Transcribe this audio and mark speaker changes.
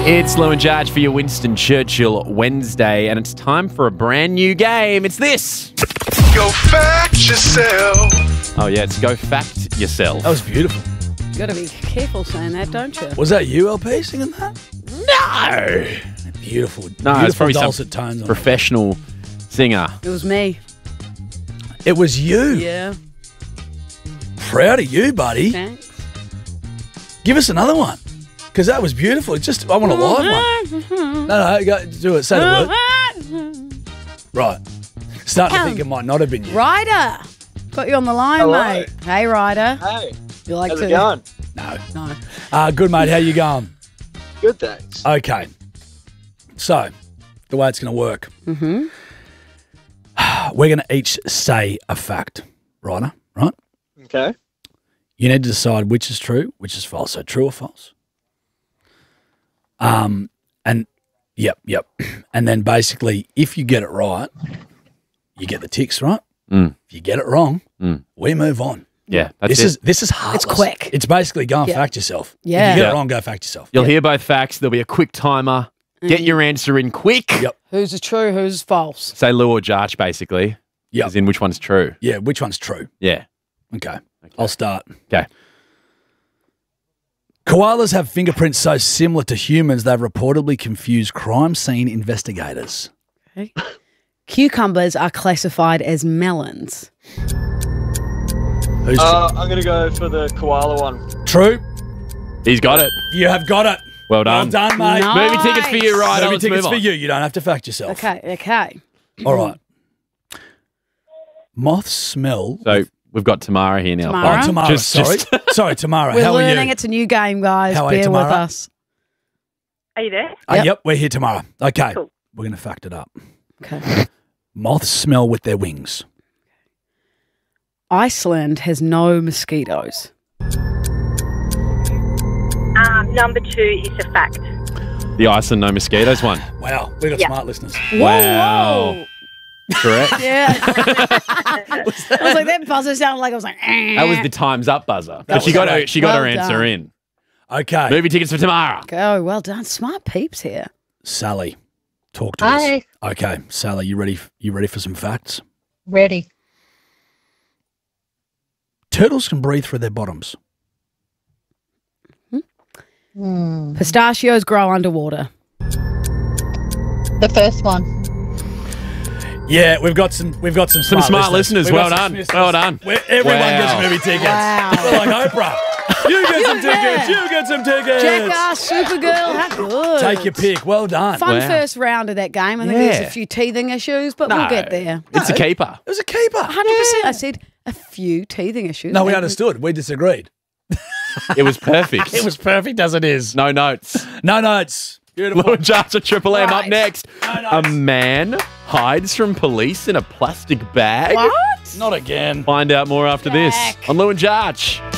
Speaker 1: It's Lou and Jarge for your Winston Churchill Wednesday, and it's time for a brand new game. It's this.
Speaker 2: Go fact yourself.
Speaker 1: Oh, yeah, it's Go Fact Yourself.
Speaker 3: That was beautiful.
Speaker 4: You got to be careful saying that, don't you?
Speaker 3: Was that you, LP, singing that?
Speaker 1: No!
Speaker 3: Beautiful.
Speaker 1: No, it's
Speaker 3: beautiful
Speaker 1: probably
Speaker 3: dulcet
Speaker 1: some
Speaker 3: tones on
Speaker 1: professional singer.
Speaker 4: It was me.
Speaker 3: it was you.
Speaker 4: Yeah.
Speaker 3: Proud of you, buddy.
Speaker 4: Thanks.
Speaker 3: Give us another one. Because that was beautiful. It's just, I want a live one. No, go, do it. Say the word. Right. Starting to think it might not have been you.
Speaker 4: Ryder. Got you on the line,
Speaker 5: Hello.
Speaker 4: mate. Hey, Ryder.
Speaker 5: Hey,
Speaker 4: You like
Speaker 5: how's
Speaker 4: to?
Speaker 5: it going?
Speaker 3: No.
Speaker 4: No.
Speaker 3: Good, mate. How you going?
Speaker 5: Good, thanks.
Speaker 3: Okay. So, the way it's going to work.
Speaker 4: Mm-hmm.
Speaker 3: We're going to each say a fact, Ryder, right?
Speaker 5: Okay.
Speaker 3: You need to decide which is true, which is false. So, true or false? And yep. And then basically, if you get it right, you get the ticks, right?
Speaker 1: Mm.
Speaker 3: If you get it wrong, we move on.
Speaker 1: Yeah, that's it.
Speaker 3: This is heartless.
Speaker 4: It's quick.
Speaker 3: It's basically go and
Speaker 4: Yeah.
Speaker 3: fact yourself.
Speaker 4: Yeah.
Speaker 3: If you get
Speaker 1: Yeah.
Speaker 3: it wrong, go fact yourself.
Speaker 1: You'll hear both facts. There'll be a quick timer. Get your answer in quick.
Speaker 3: Yep.
Speaker 4: Whose is true? Who's false?
Speaker 1: Say Lou or Jarge, basically.
Speaker 3: Yep.
Speaker 1: As in which one's true.
Speaker 3: Yeah, which one's true?
Speaker 1: Yeah.
Speaker 3: Okay. I'll start.
Speaker 1: Okay.
Speaker 3: Koalas have fingerprints so similar to humans they've reportedly confused crime scene investigators.
Speaker 4: Okay. Cucumbers are classified as melons.
Speaker 3: Who's
Speaker 5: I'm going to go for the koala one.
Speaker 3: true?
Speaker 1: He's got it.
Speaker 3: You have got it.
Speaker 1: Well done.
Speaker 3: Well done, mate.
Speaker 4: Nice.
Speaker 1: Movie tickets for you, Ryder.
Speaker 3: Movie
Speaker 1: Let's
Speaker 3: tickets
Speaker 1: move
Speaker 3: for
Speaker 1: on.
Speaker 3: you. You don't have to fact yourself.
Speaker 4: Okay.
Speaker 3: All right. Moths smell.
Speaker 1: So we've got Tamara here now.
Speaker 4: Tamara?
Speaker 3: Oh, Tamara.
Speaker 1: Just-
Speaker 3: sorry.
Speaker 1: just-
Speaker 3: Sorry, Tamara.
Speaker 4: We're
Speaker 3: How are
Speaker 4: learning.
Speaker 3: you?
Speaker 4: It's a new game, guys.
Speaker 3: How are you,
Speaker 4: Bear with
Speaker 3: Tamara?
Speaker 4: us.
Speaker 6: Are you there?
Speaker 4: Yep.
Speaker 3: Yep, we're here, Tamara. Okay.
Speaker 6: Cool.
Speaker 3: We're going to fact it up.
Speaker 4: Okay.
Speaker 3: Moths smell with their wings.
Speaker 4: Iceland has no mosquitoes.
Speaker 6: Number 2 is a fact.
Speaker 1: The Iceland no mosquitoes one.
Speaker 3: Wow. We've got
Speaker 6: Yeah.
Speaker 3: smart listeners.
Speaker 1: Wow. Correct.
Speaker 4: Yeah. I was like, that buzzer sounded like I was like,
Speaker 1: That was the time's up buzzer. But
Speaker 3: was
Speaker 1: she got
Speaker 3: great.
Speaker 1: she got her
Speaker 4: Well
Speaker 1: answer
Speaker 4: done.
Speaker 1: in.
Speaker 3: Okay.
Speaker 1: Movie tickets for Tamara.
Speaker 4: Oh, well done. Smart peeps here.
Speaker 3: Sally, talk to
Speaker 7: Hi.
Speaker 3: us. Okay, Sally, you ready for some facts?
Speaker 7: Ready.
Speaker 3: Turtles can breathe through their bottoms.
Speaker 4: Pistachios grow underwater.
Speaker 7: The first one.
Speaker 3: Yeah, we've got some
Speaker 1: Some smart listeners.
Speaker 3: We've
Speaker 1: Well
Speaker 3: got some
Speaker 1: done.
Speaker 3: listeners.
Speaker 1: Well done.
Speaker 3: Everyone
Speaker 1: Wow.
Speaker 3: gets movie tickets.
Speaker 4: Wow.
Speaker 3: We're like Oprah. You get some tickets. You get some tickets.
Speaker 4: Jackass, Supergirl, how good.
Speaker 3: Take your pick. Well done.
Speaker 4: Fun
Speaker 1: Wow.
Speaker 4: first round of that game. I think
Speaker 1: Yeah.
Speaker 4: there's a few teething issues, but we'll get there.
Speaker 1: It's a keeper.
Speaker 3: It was a keeper.
Speaker 4: 100%. I said a few teething issues.
Speaker 3: No, we
Speaker 4: And-
Speaker 3: understood. We disagreed.
Speaker 1: It was perfect.
Speaker 3: It was perfect as it is.
Speaker 1: No notes.
Speaker 3: No notes. Beautiful.
Speaker 1: Lou and Jarge at Triple M. Up
Speaker 4: Right.
Speaker 1: next. A man hides from police in a plastic bag.
Speaker 4: What?
Speaker 3: Not again.
Speaker 1: Find out more after this
Speaker 4: Jack.
Speaker 1: on Lou and Jarge.